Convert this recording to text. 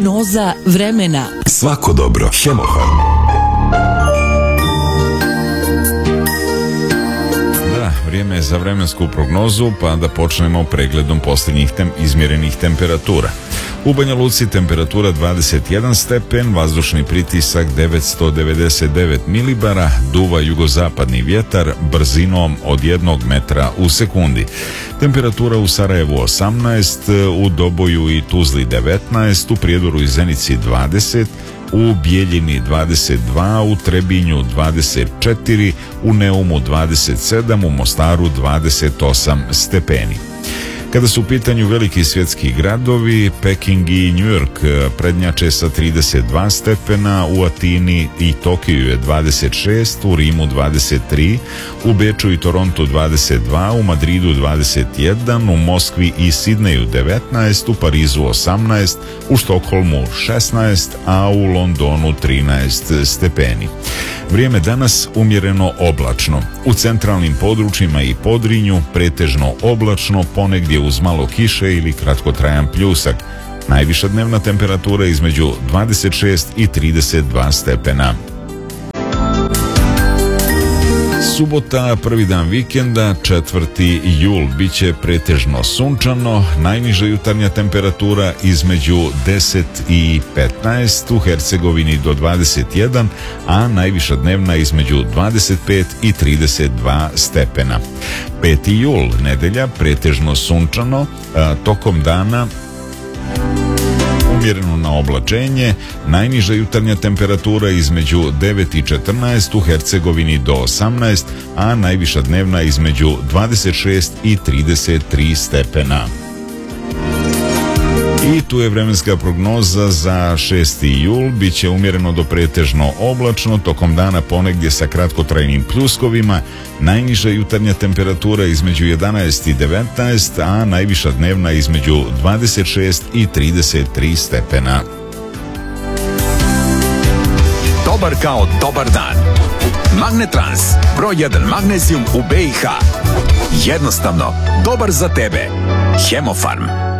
Prognoza vremena. Svako dobro. Hemofarm. Vrijeme je za vremensku prognozu, pa da počnemo pregledom posljednjih izmjerenih temperatura. U Banja Luci temperatura 21 stepen, vazdušni pritisak 999 milibara, duva jugozapadni vjetar brzinom od 1 metra u sekundi. Temperatura u Sarajevu 18, u Doboju i Tuzli 19, u Prijedoru i Zenici 20, u Bijeljini 22, u Trebinju 24, u Neumu 27, u Mostaru 28 stepeni. Kada su u pitanju veliki svjetski gradovi, Peking i New York prednjače sa 32 stepena, u Atini i Tokiju je 26, u Rimu 23, u Beču i Torontu 22, u Madridu 21, u Moskvi i Sidneju 19, u Parizu 18, u Štokholmu 16, a u Londonu 13 stepeni. Vrijeme danas umjereno oblačno. U centralnim područjima i Podrinju pretežno oblačno, ponegdje uz malo kiše ili kratkotrajan pljusak. Najviša dnevna temperatura između 26 i 32 stepena. Subota, prvi dan vikenda, 4. jul, biće pretežno sunčano, najniža jutarnja temperatura između 10 i 15, u Hercegovini do 21, a najviša dnevna između 25 i 32 stepena. 5. jul, nedelja, pretežno sunčano, tokom dana umjereno na oblačenje, najniža jutarnja temperatura između 9 i 14, u Hercegovini do 18, a najviša dnevna između 26 i 33 stepena. I tu je vremenska prognoza za 6. jul, bit će umjereno do pretežno oblačno, tokom dana ponegdje sa kratkotrajnim pljuskovima, najniža jutarnja temperatura između 11 i 19, a najviša dnevna između 26 i 33 stepena. Dobar kao dobar dan. Magnetrans, broj 1 magnezijum u BiH. Jednostavno, dobar za tebe. Hemofarm.